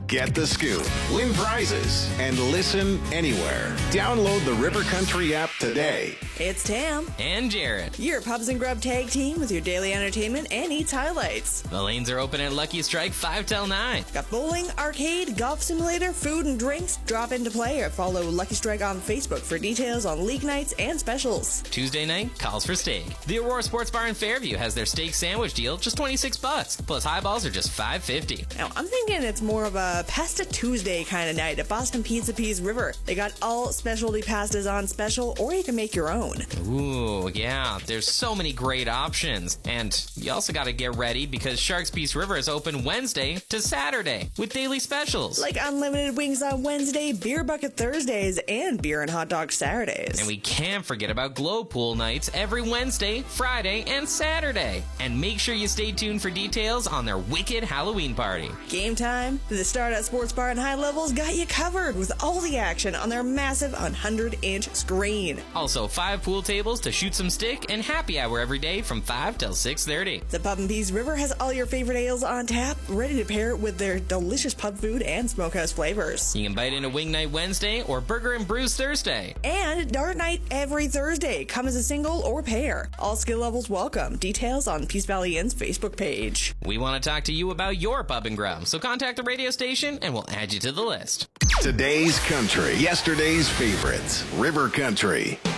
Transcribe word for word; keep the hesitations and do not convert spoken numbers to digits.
Get the scoop, win prizes, and listen anywhere. Download the River Country app today. It's Tam and Jared, your Pubs and Grub tag team with your daily entertainment and eats highlights. The lanes are open at Lucky Strike five till nine. Got bowling, arcade, golf simulator, food and drinks. Drop into play or follow Lucky Strike on Facebook for details on league nights and specials. Tuesday night calls for steak. The Aurora Sports Bar in Fairview has their steak sandwich deal, just twenty-six bucks. Plus highballs are just five fifty. Now, I'm thinking it's more of a Pasta Tuesday kind of night at Boston Pizza Peas River. They got all specialty pastas on special, or you can make your own. Ooh, yeah, there's so many great options. And you also got to get ready because Sharks Peace River is open Wednesday to Saturday with daily specials. Like unlimited wings on Wednesday, beer bucket Thursdays, and beer and hot dog Saturdays. And we can't forget about Glow Pool nights every Wednesday, Friday, and Saturday. And make sure you stay tuned for details on their wicked Halloween party. Game time? The Stardust Sports Bar and High Levels got you covered with all the action on their massive one hundred inch screen. Also, five pool tables to shoot some stick and happy hour every day from five till six thirty. The Pub and Peas River has all your favorite ales on tap, ready to pair with their delicious pub food and smokehouse flavors. You can bite into Wing Night Wednesday or Burger and Brews Thursday. And Dart Night every Thursday. Come as a single or pair. All skill levels welcome. Details on Peace Valley Inn's Facebook page. We want to talk to you about your pub and grub, so contact the radio station and we'll add you to the list. Today's country, yesterday's favorites. River Country.